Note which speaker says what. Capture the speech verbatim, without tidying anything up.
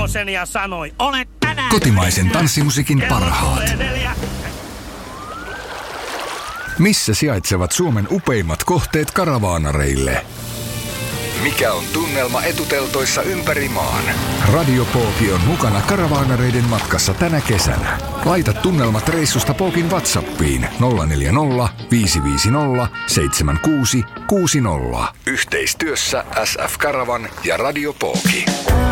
Speaker 1: hevosen ja sanoi, olet tänään...
Speaker 2: Kotimaisen tanssimusiikin parhaat. Missä sijaitsevat Suomen upeimmat kohteet karavaanareille? Mikä on tunnelma etuteltoissa ympäri maan? Radio Pooki on mukana karavaanareiden matkassa tänä kesänä. Laita tunnelmat reissusta Pookin WhatsAppiin nolla neljä nolla, viisi viisi nolla, seitsemän kuusi kuusi nolla. Yhteistyössä S F Karavan ja Radio Pooki.